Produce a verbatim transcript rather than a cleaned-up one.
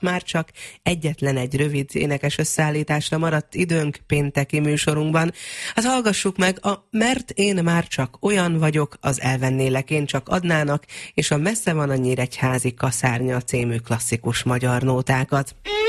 már csak egyetlen egy rövid énekes összeállításra maradt időnk pénteki műsorunkban. Hát hallgassuk meg a Mert én már csak olyan vagyok, az Elvennélek én csak adnának, és a Messze van a Nyíregyházi kaszárnya című klasszikus magyar nótákat.